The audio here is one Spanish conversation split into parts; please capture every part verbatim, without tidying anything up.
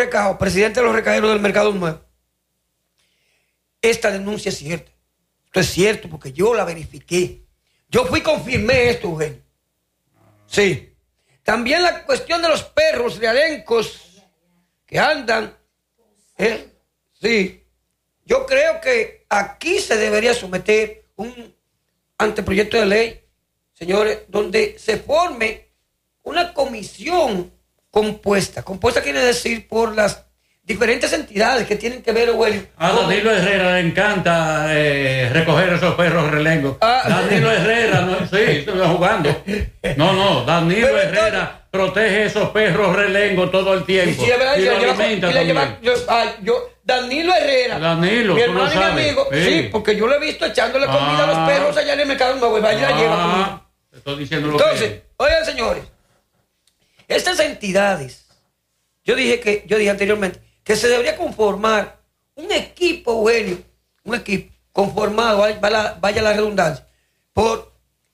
Recados, presidente de los recaderos del Mercado Nuevo, esta denuncia es cierta. Esto es cierto porque yo la verifiqué. Yo fui y confirmé esto, Eugenio. Sí. También la cuestión de los perros realencos que andan. ¿eh? Sí. Yo creo que aquí se debería someter un anteproyecto de ley, señores, donde se forme una comisión compuesta. Compuesta quiere decir por las diferentes entidades que tienen que ver, Eugenio. A Danilo Herrera le encanta eh, recoger esos perros relengos. Ah. Danilo Herrera, no, sí, estoy jugando. No, no, Danilo Pero Herrera entonces, protege esos perros relengos todo el tiempo. Y, sí, verdad, y yo, lo yo, alimenta yo, también. Yo, ah, yo, Danilo Herrera, Danilo, mi hermano y mi amigo, sí. sí, porque yo lo he visto echándole comida ah. a los perros allá en el Mercado Nuevo y vaya ah. la lleva comida. Estoy diciendo lo Entonces, que... oigan, señores, estas entidades, yo dije que, yo dije anteriormente, que se debería conformar un equipo, Eugenio, un equipo conformado, vaya, vaya la redundancia, por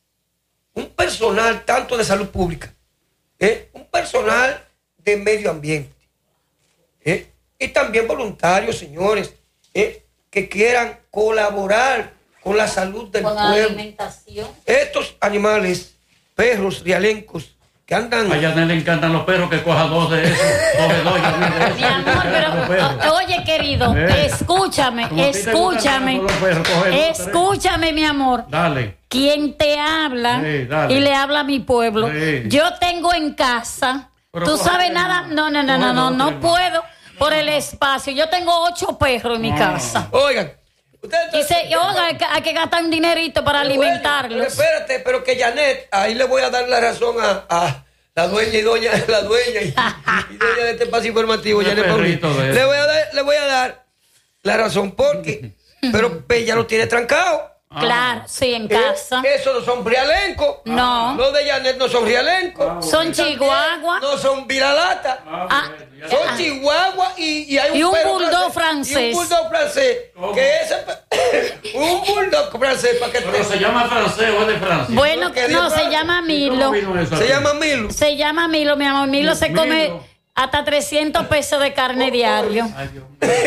un personal tanto de salud pública, ¿eh? un personal de medio ambiente, ¿eh? y también voluntarios, señores, ¿eh? que quieran colaborar con la salud del con pueblo. La alimentación. Estos animales, perros rialencos, que andan... A Yanet le encantan los perros, que coja dos de esos, coge dos de esos. Mi amor, pero, oye, querido, eh, escúchame, escúchame, perros, escúchame, mi amor. Dale. Quien te habla sí, dale. y le habla a mi pueblo, sí. yo tengo en casa, pero tú sabes nada, no, no, no, no, no, no, no puedo por el espacio. Yo tengo ocho perros en mi casa. Oigan. Y se, oiga, hay, que, hay que gastar un dinerito para pero alimentarlos. Bueno, pero espérate, pero que Yanet, ahí le voy a dar la razón a, a la dueña y doña, la dueña y, y doña de este espacio informativo, Yanet Paulino. Le voy a dar, le voy a dar la razón porque, pero ella lo tiene trancado. Claro, sí, en casa. Eh, esos no son rialencos. No. Los de Yanet no son rialencos. Ah, son chihuahua. No son viralata. Ah, son ah, chihuahua y, y hay un, y un bulldog francés. francés. Y un bulldog francés. ¿Cómo? Que ese, un bulldog francés para que Pero te... se llama francés o es de Francia. Bueno, no, no se llama Milo. Se llama Milo. Se llama Milo, mi amor. Milo se Milo. come hasta trescientos pesos de carne oh, diario. Ay, Dios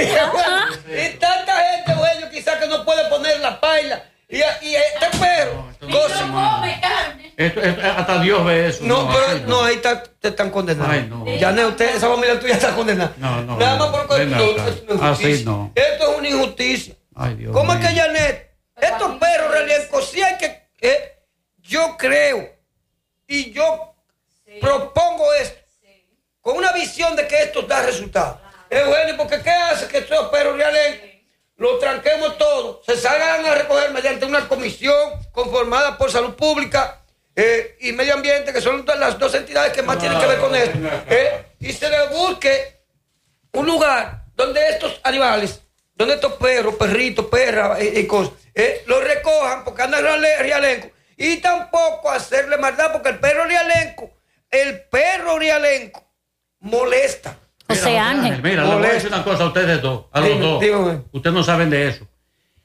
mío. Y tanta gente, güey, quizás que no puede poner la paila. Y, y este perro no, no come carne. Esto, esto, hasta Dios ve eso. No, no pero así, no. no, ahí está, te están condenando. Ay, no. Ya no, usted, esa familia tuya está condenada. No, no. Nada más por no, no, es una así no. Esto es una injusticia. Ay, Dios ¿Cómo mío. es que Yanet? Estos perros realencos sí hay que. Eh, yo creo y yo sí. propongo esto sí. con una visión de que esto da resultados. Eugenio, porque ¿qué hace que estos perros realencos lo tranquemos todo, se salgan a recoger mediante una comisión conformada por Salud Pública eh, y Medio Ambiente, que son las dos entidades que más no, tienen que ver con esto, eh, y se le busque un lugar donde estos animales, donde estos perros, perritos, perras y, y cosas, eh, los recojan porque andan rialenco, y tampoco hacerle maldad porque el perro rialenco, el perro rialenco molesta. José mira, Ángel. Mira, le voy a decir una cosa a ustedes dos, a los dime, dos. Dime. Ustedes no saben de eso.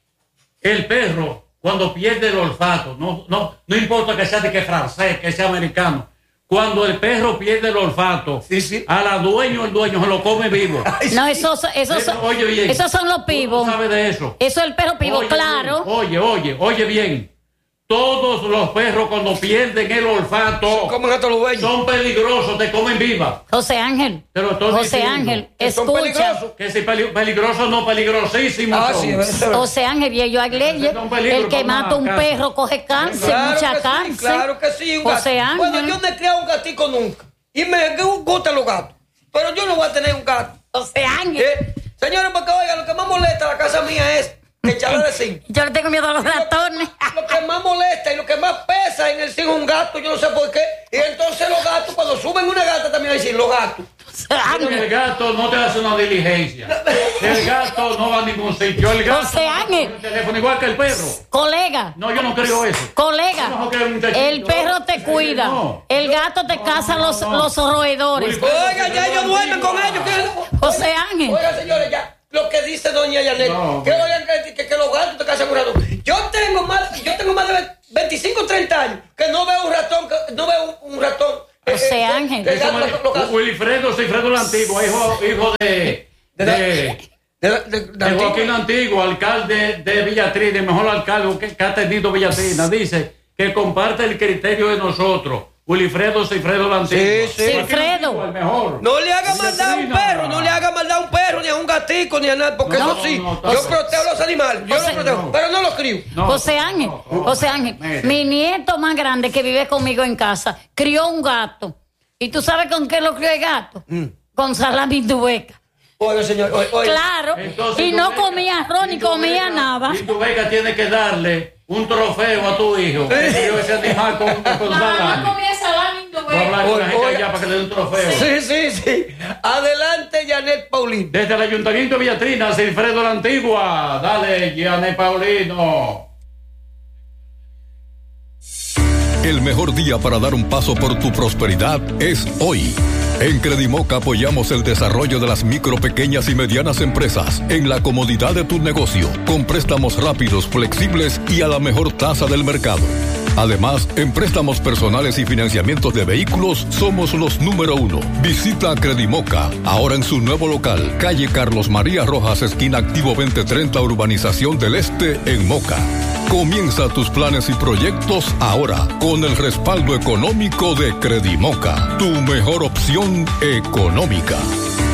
El perro, cuando pierde el olfato, no, no, no importa que sea de que francés, que sea americano, cuando el perro pierde el olfato, sí, sí. a la dueño, el dueño se lo come vivo. Ay, no, esos, esos, son, oye, bien, esos son los pibos. ¿Tú sabes de eso? Eso es el perro pivo, oye, claro. Bien, oye, oye, oye bien. Todos los perros cuando pierden el olfato son peligrosos, te comen viva. José Ángel, José Ángel, escucha. Que si peli- peligroso no, peligrosísimo. Ah, sí, José Ángel, y ellos hay leyes. El que mata un cáncer. perro coge cáncer, claro mucha que cáncer. Sí, claro que sí, un José gato. Ángel. Bueno, yo no he criado un gatico nunca. Y me gustan los gatos. Pero yo no voy a tener un gato. José Ángel. ¿Eh? Señores, porque oiga, lo que más molesta a la casa mía es que echarle de zinc. Yo le tengo miedo a los ratones. Lo, lo que más molesta y lo que más pesa en el zinc es un gato, yo no sé por qué. Y entonces los gatos, cuando suben una gata, también dicen los gatos. El gato no te hace una diligencia. El gato no va a ningún sitio. El gato José Ángel. el teléfono igual que el perro. Colega. No, yo no creo eso. Colega. No, el perro te cuida. No. El gato te caza no, los, no. los roedores. Oiga, ya ellos duermen con ellos. ¿Qué? José Ángel. Oiga, señores, ya. Lo que dice doña Yanet, no, que, oigan, que, que, que los gatos te cazan un ratón. Yo tengo más, yo tengo más de veinticinco, treinta años que no veo un ratón, que no veo un, un ratón. José eh, Ángel. Ángel. Wilfredo Cifredo la Antigua, hijo, hijo de, de, de, de, de, de, de Joaquín Antiguo, alcalde de Villatrina, el mejor alcalde que, que ha tenido Villatrina, dice que comparte el criterio de nosotros. Wilfredo Cifredo la Antigua. Sí, sí. Cifredo. El mejor. No le haga maldad a un perro, no le haga maldad a un perro, ni a un gatico, ni a nada, porque no, eso sí, no, no, yo protejo los animales, yo los protejo, no. pero no los crío. No, José Ángel, no, no, José Ángel, mire. Mi nieto más grande que vive conmigo en casa, crió un gato. ¿Y tú sabes con qué lo crió el gato? Mm. Con salami dubeca. Oye, señor, oye, oye. Claro, entonces, y no comía arroz ni comía nada. Y tu beca tiene que darle un trofeo a tu hijo. Que crió ese animal con, con no, salami. No comía salami dubeca. Ya para que le dé un trofeo. Sí, sí, sí. Adelante, Janet Paulino. Desde el Ayuntamiento de Villatrina, Cifredo la Antigua. Dale, Janet Paulino. El mejor día para dar un paso por tu prosperidad es hoy. En Credimoca apoyamos el desarrollo de las micro, pequeñas y medianas empresas en la comodidad de tu negocio, con préstamos rápidos, flexibles y a la mejor tasa del mercado. Además, en préstamos personales y financiamientos de vehículos, somos los número uno. Visita Credimoca, ahora en su nuevo local, calle Carlos María Rojas, esquina Activo veinte treinta, Urbanización del Este, en Moca. Comienza tus planes y proyectos ahora, con el respaldo económico de Credimoca, tu mejor opción económica.